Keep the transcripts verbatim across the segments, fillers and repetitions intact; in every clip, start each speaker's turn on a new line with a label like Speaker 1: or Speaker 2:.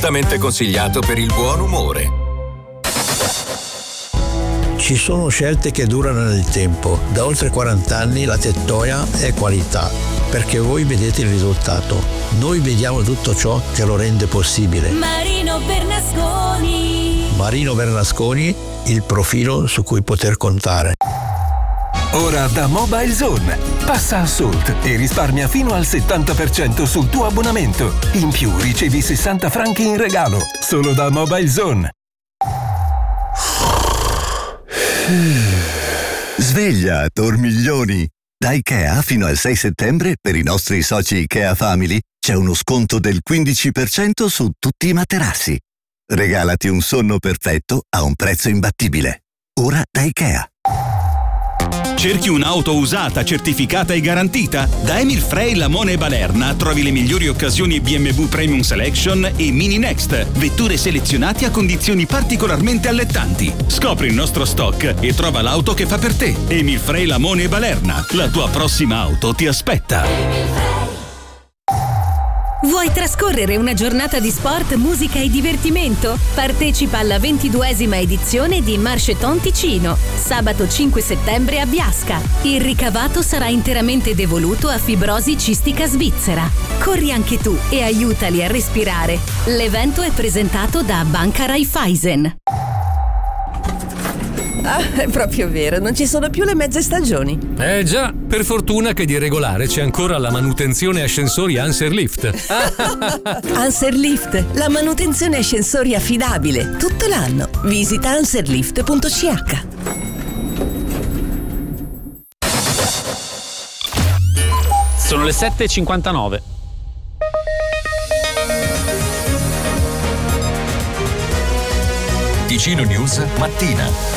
Speaker 1: altamente consigliato per il buon umore.
Speaker 2: Ci sono scelte che durano nel tempo. Da oltre quaranta anni la Tettoia è qualità, perché voi vedete il risultato. Noi vediamo tutto ciò che lo rende possibile.
Speaker 3: Marino Bernasconi.
Speaker 2: Marino Bernasconi, il profilo su cui poter contare.
Speaker 4: Ora da Mobile Zone. Passa a Salt e risparmia fino al settanta per cento sul tuo abbonamento. In più ricevi sessanta franchi in regalo. Solo da Mobile Zone.
Speaker 5: Sveglia, dormiglioni! Da IKEA fino al sei settembre per i nostri soci IKEA Family c'è uno sconto del quindici per cento su tutti i materassi. Regalati un sonno perfetto a un prezzo imbattibile. Ora da IKEA.
Speaker 6: Cerchi un'auto usata, certificata e garantita? Da Emil Frey, Lamone e Balerna trovi le migliori occasioni B M W Premium Selection e Mini Next, vetture selezionate a condizioni particolarmente allettanti. Scopri il nostro stock e trova l'auto che fa per te. Emil Frey, Lamone e Balerna, la tua prossima auto ti aspetta.
Speaker 3: Vuoi trascorrere una giornata di sport, musica e divertimento? Partecipa alla ventiduesima edizione di Marcheton Ticino, sabato cinque settembre a Biasca. Il ricavato sarà interamente devoluto a Fibrosi Cistica Svizzera. Corri anche tu e aiutali a respirare. L'evento è presentato da Banca Raiffeisen.
Speaker 7: Ah, è proprio vero, non ci sono più le mezze stagioni.
Speaker 8: Eh già, per fortuna che di regolare c'è ancora la manutenzione ascensori Anserlift.
Speaker 7: Anserlift, la manutenzione ascensori affidabile, tutto l'anno. Visita anserlift punto c h.
Speaker 9: Sono le sette e cinquantanove.
Speaker 1: Ticino News Mattina.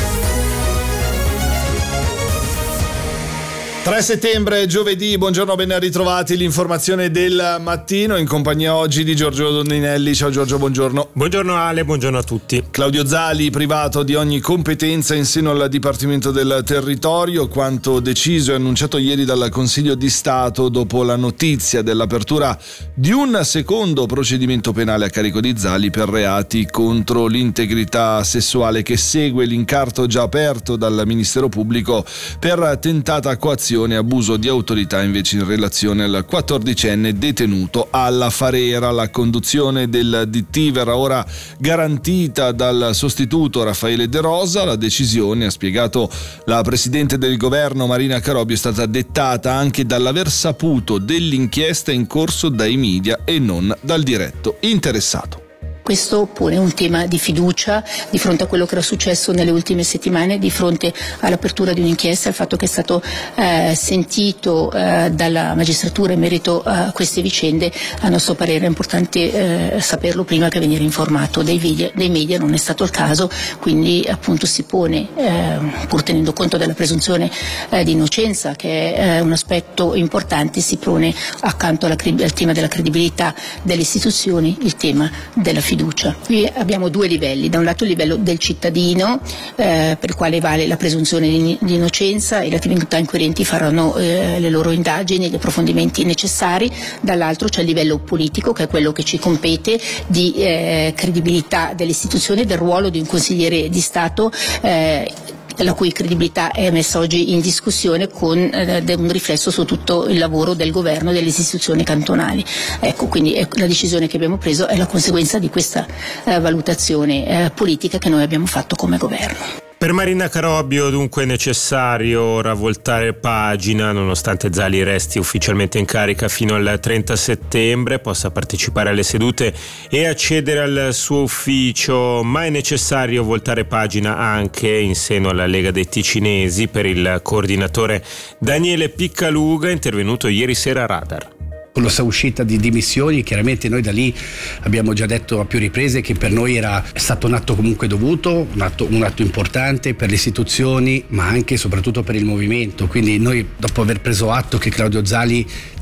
Speaker 10: tre settembre, giovedì, buongiorno, ben ritrovati, l'informazione del mattino in compagnia oggi di Giorgio Donninelli. Ciao Giorgio, buongiorno.
Speaker 11: Buongiorno Ale, buongiorno a tutti.
Speaker 10: Claudio Zali, privato di ogni competenza in seno al Dipartimento del Territorio, quanto deciso e annunciato ieri dal Consiglio di Stato dopo la notizia dell'apertura di un secondo procedimento penale a carico di Zali per reati contro l'integrità sessuale, che segue l'incarto già aperto dal Ministero Pubblico per tentata coazione e abuso di autorità invece in relazione al quattordicenne detenuto alla Farera. La conduzione del D T verrà ora garantita dal sostituto Raffaele De Rosa. La decisione, ha spiegato la Presidente del Governo Marina Carobio, è stata dettata anche dall'aver saputo dell'inchiesta in corso dai media e non dal diretto interessato.
Speaker 12: Questo pone un tema di fiducia di fronte a quello che era successo nelle ultime settimane, di fronte all'apertura di un'inchiesta, al fatto che è stato eh, sentito eh, dalla magistratura in merito a queste vicende. A nostro parere è importante eh, saperlo prima che venire informato dei media, dei media. Non è stato il caso, quindi appunto si pone, eh, pur tenendo conto della presunzione eh, di innocenza, che è eh, un aspetto importante, si pone accanto alla, al tema della credibilità delle istituzioni il tema della fiducia. Qui abbiamo due livelli: da un lato il livello del cittadino, eh, per il quale vale la presunzione di, di innocenza e le attività inquirenti faranno eh, le loro indagini e gli approfondimenti necessari; dall'altro c'è il livello politico, che è quello che ci compete, di eh, credibilità delle istituzioni, del ruolo di un consigliere di Stato eh, la cui credibilità è messa oggi in discussione, con eh, un riflesso su tutto il lavoro del governo e delle istituzioni cantonali. Ecco, quindi ecco, la decisione che abbiamo preso è la conseguenza di questa eh, valutazione eh, politica che noi abbiamo fatto come governo.
Speaker 11: Per Marina Carobio dunque è necessario ora voltare pagina, nonostante Zali resti ufficialmente in carica fino al trenta settembre, possa partecipare alle sedute e accedere al suo ufficio, ma è necessario voltare pagina anche in seno alla Lega dei Ticinesi per il coordinatore Daniele Piccaluga, intervenuto ieri sera a Radar.
Speaker 13: Con la sua uscita di dimissioni, chiaramente noi da lì abbiamo già detto a più riprese che per noi era stato un atto comunque dovuto, un atto, un atto importante per le istituzioni, ma anche e soprattutto per il movimento. Quindi noi, dopo aver preso atto che Claudio Zali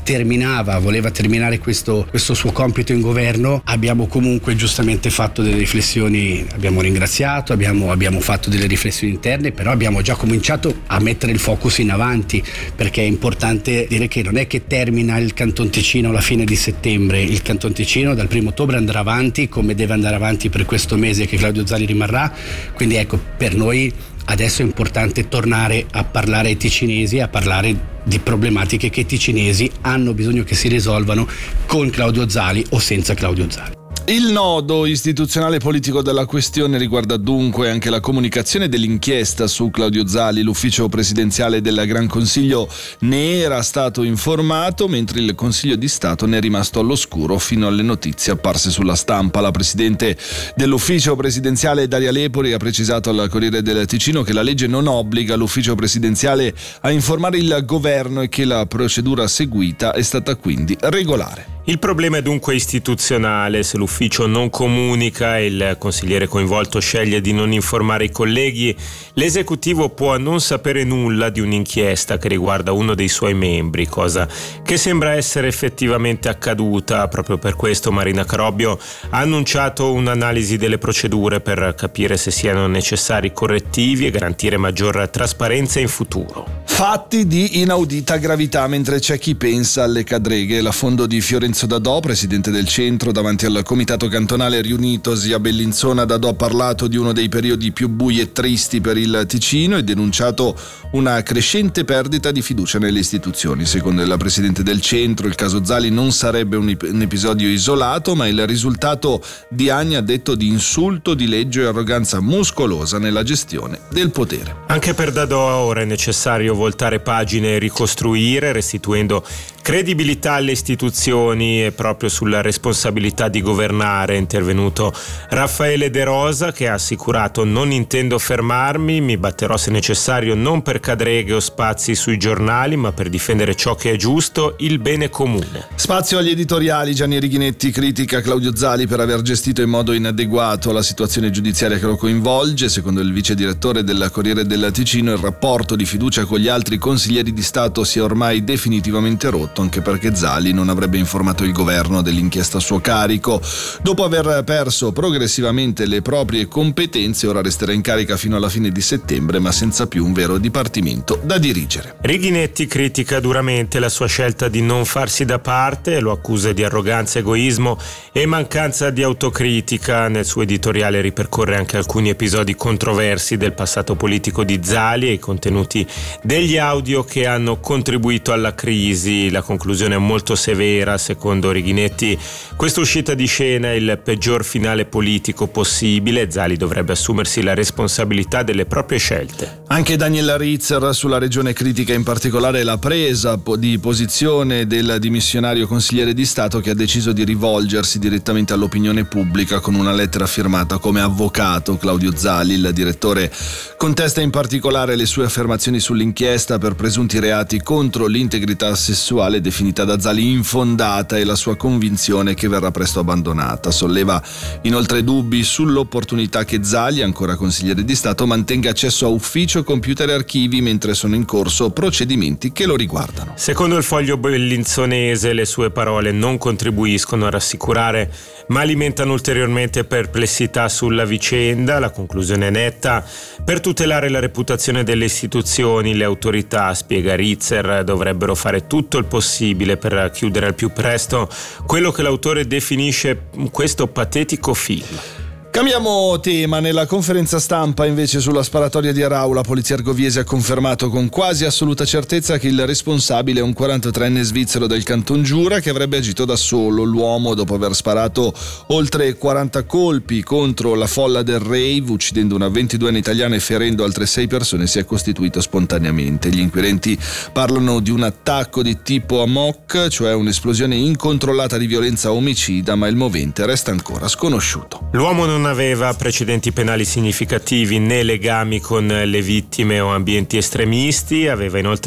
Speaker 13: terminava, voleva terminare questo, questo suo compito in governo, abbiamo comunque giustamente fatto delle riflessioni, abbiamo ringraziato, abbiamo, abbiamo fatto delle riflessioni interne, però abbiamo già cominciato a mettere il focus in avanti, perché è importante dire che non è che termina il Canton Ticino alla fine di settembre, il Canton Ticino dal primo ottobre andrà avanti come deve andare avanti per questo mese che Claudio Zali rimarrà, quindi ecco, per noi adesso è importante tornare a parlare ai ticinesi, a parlare di problematiche che i ticinesi hanno bisogno che si risolvano con Claudio Zali o senza Claudio Zali.
Speaker 10: Il nodo istituzionale politico della questione riguarda dunque anche la comunicazione dell'inchiesta su Claudio Zali. L'ufficio presidenziale del Gran Consiglio ne era stato informato, mentre il Consiglio di Stato ne è rimasto all'oscuro fino alle notizie apparse sulla stampa. La presidente dell'ufficio presidenziale Daria Lepori ha precisato al Corriere del Ticino che la legge non obbliga l'ufficio presidenziale a informare il governo e che la procedura seguita è stata quindi regolare.
Speaker 11: Il problema è dunque istituzionale. Se l'ufficio non comunica e il consigliere coinvolto sceglie di non informare i colleghi, l'esecutivo può non sapere nulla di un'inchiesta che riguarda uno dei suoi membri, cosa che sembra essere effettivamente accaduta. Proprio per questo Marina Carobbio ha annunciato un'analisi delle procedure per capire se siano necessari correttivi e garantire maggior trasparenza in futuro.
Speaker 10: Fatti di inaudita gravità, mentre c'è chi pensa alle cadreghe. La Fondo di Fiorenzo Dadò, presidente del centro, davanti al comitato cantonale riunitosi a Bellinzona, Dadò ha parlato di uno dei periodi più bui e tristi per il Ticino e denunciato una crescente perdita di fiducia nelle istituzioni. Secondo il presidente del centro, il caso Zali non sarebbe un, un episodio isolato, ma il risultato di anni, ha detto, di insulto, dileggio e arroganza muscolosa nella gestione del potere.
Speaker 11: Anche per Dadò ora è necessario voltare pagine e ricostruire, restituendo credibilità alle istituzioni e proprio sulla responsabilità di governare è intervenuto Raffaele De Rosa, che ha assicurato: non intendo fermarmi, mi batterò se necessario non per cadreghe o spazi sui giornali, ma per difendere ciò che è giusto, il bene comune.
Speaker 10: Spazio agli editoriali. Gianni Righinetti critica Claudio Zali per aver gestito in modo inadeguato la situazione giudiziaria che lo coinvolge. Secondo il vice direttore del Corriere del Ticino, il rapporto di fiducia con gli altri consiglieri di Stato si è ormai definitivamente rotto, anche perché Zali non avrebbe informato il governo dell'inchiesta a suo carico. Dopo aver perso progressivamente le proprie competenze, ora resterà in carica fino alla fine di settembre, ma senza più un vero dipartimento da dirigere.
Speaker 11: Righinetti critica duramente la sua scelta di non farsi da parte e lo accusa di arroganza, egoismo e mancanza di autocritica. Nel suo editoriale ripercorre anche alcuni episodi controversi del passato politico di Zali e i contenuti degli audio che hanno contribuito alla crisi. La conclusione è molto severa. Secondo Righinetti, questa uscita di scena è il peggior finale politico possibile. Zali dovrebbe assumersi la responsabilità delle proprie scelte.
Speaker 10: Anche Daniel Ritzer sulla regione critica in particolare la presa di posizione del dimissionario consigliere di Stato, che ha deciso di rivolgersi direttamente all'opinione pubblica con una lettera firmata come avvocato Claudio Zali. Il direttore contesta in particolare le sue affermazioni sull'inchiesta per presunti reati contro l'integrità sessuale definita da Zali infondata e la sua convinzione che verrà presto abbandonata. Solleva inoltre dubbi sull'opportunità che Zali, ancora consigliere di Stato, mantenga accesso a ufficio, computer e archivi mentre sono in corso procedimenti che lo riguardano.
Speaker 11: Secondo il Foglio bellinzonese, le sue parole non contribuiscono a rassicurare, ma alimentano ulteriormente perplessità sulla vicenda. La conclusione è netta: per tutelare la reputazione delle istituzioni, le autorità, spiega Ritzer, dovrebbero fare tutto il possibile per chiudere al più presto quello che l'autore definisce questo patetico film.
Speaker 10: Cambiamo tema. Nella conferenza stampa invece sulla sparatoria di Arau, la polizia argoviese ha confermato con quasi assoluta certezza che il responsabile è un quarantatreenne svizzero del Canton Giura che avrebbe agito da solo. L'uomo, dopo aver sparato oltre quaranta colpi contro la folla del rave, uccidendo una ventiduenne italiana e ferendo altre sei persone, si è costituito spontaneamente. Gli inquirenti parlano di un attacco di tipo amok, cioè un'esplosione incontrollata di violenza omicida, ma il movente resta ancora sconosciuto.
Speaker 11: L'uomo non aveva precedenti penali significativi né legami con le vittime o ambienti estremisti. Aveva inoltre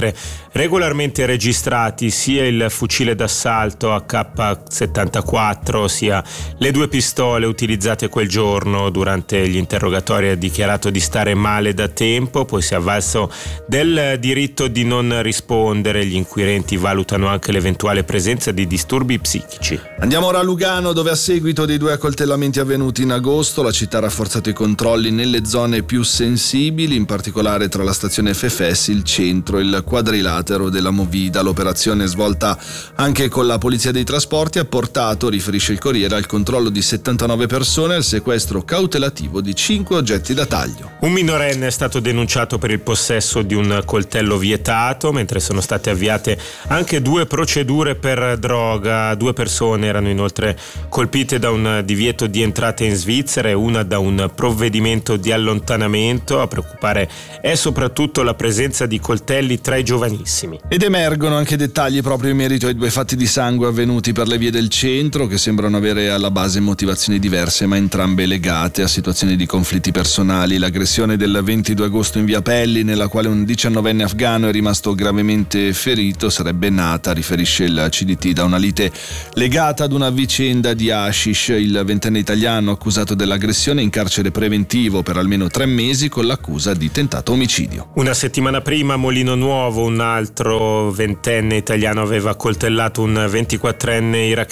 Speaker 11: regolarmente registrati sia il fucile d'assalto A K settantaquattro sia le due pistole utilizzate quel giorno. Durante gli interrogatori ha dichiarato di stare male da tempo, poi si è avvalso del diritto di non rispondere. Gli inquirenti valutano anche l'eventuale presenza di disturbi psichici.
Speaker 10: Andiamo ora a Lugano, dove a seguito dei due accoltellamenti avvenuti in agosto la città ha rafforzato i controlli nelle zone più sensibili, in particolare tra la stazione Fefes, il centro e il quadrilatero della Movida. L'operazione, svolta anche con la polizia dei trasporti, ha portato, riferisce il Corriere, al controllo di settantanove persone e al sequestro cautelativo di cinque oggetti da taglio.
Speaker 11: Un minorenne è stato denunciato per il possesso di un coltello vietato, mentre sono state avviate anche due procedure per droga. Due persone erano inoltre colpite da un divieto di entrata in Svizzera e una da un provvedimento di allontanamento. A preoccupare è soprattutto la presenza di coltelli tra i giovanissimi.
Speaker 10: Ed emergono anche dettagli proprio in merito ai due fatti di sangue avvenuti per le vie del centro, che sembrano avere alla base motivazioni diverse ma entrambe legate a situazioni di conflitti personali. L'aggressione del ventidue agosto in via Pelli, nella quale un diciannovenne afghano è rimasto gravemente ferito, sarebbe nata, riferisce il C D T, da una lite legata ad una vicenda di hashish. Il ventenne italiano, accusato dell'aggressione, in carcere preventivo per almeno tre mesi con l'accusa di tentato omicidio.
Speaker 11: Una settimana prima a Molino Nuovo un altro ventenne italiano aveva accoltellato un ventiquattrenne iracheno